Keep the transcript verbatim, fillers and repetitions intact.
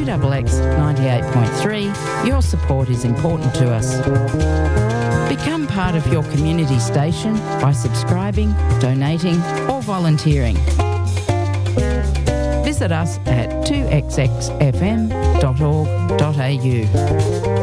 X X ninety-eight point three, your support is important to us. Become part of your community station by subscribing, donating or volunteering. Visit us at two x x f m dot org dot a u.